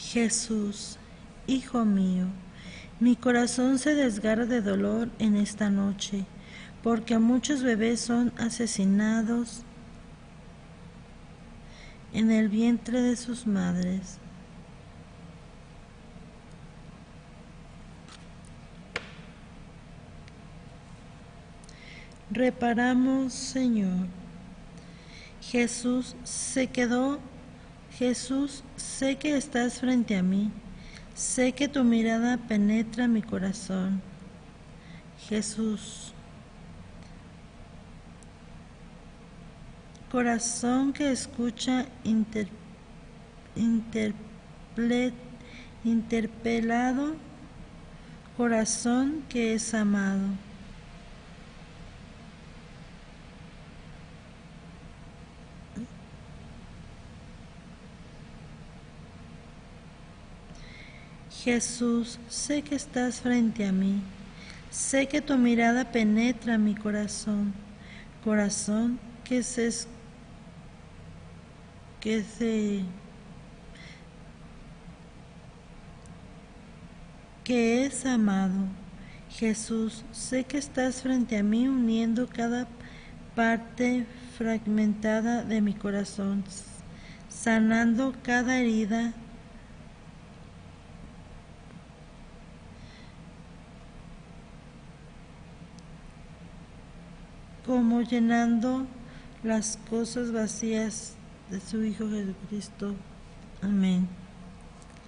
Jesús, Hijo mío, mi corazón se desgarra de dolor en esta noche, porque muchos bebés son asesinados en el vientre de sus madres. Reparamos, Señor. Jesús, sé que estás frente a mí. Sé que tu mirada penetra mi corazón. Jesús, corazón que escucha interpelado, corazón que es amado. Jesús, sé que estás frente a mí. Sé que tu mirada penetra mi corazón. Corazón que es amado. Jesús, sé que estás frente a mí uniendo cada parte fragmentada de mi corazón, sanando cada herida, como llenando las cosas vacías de su Hijo Jesucristo. Amén.